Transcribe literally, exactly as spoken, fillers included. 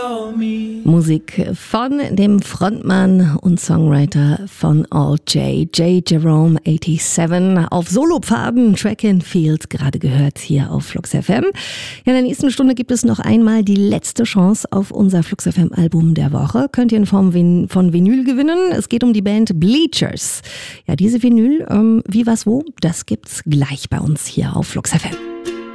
Musik von dem Frontmann und Songwriter von All J, J. Jerome siebenundachtzig, auf Solopfaden, Track and Field, gerade gehört hier auf Flux F M. Ja, in der nächsten Stunde gibt es noch einmal die letzte Chance auf unser Flux F M Album der Woche. Könnt ihr in Form von Vinyl gewinnen. Es geht um die Band Bleachers. Ja, diese Vinyl, ähm, wie, was, wo, das gibt's gleich bei uns hier auf Flux F M.